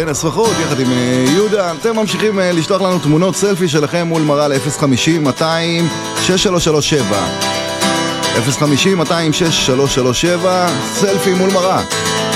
הספחות יחד עם יהודה. אתם ממשיכים לשלוח לנו תמונות סלפי שלכם מול מראה ל-050-200-6337 050-200-6337 סלפי מול מראה.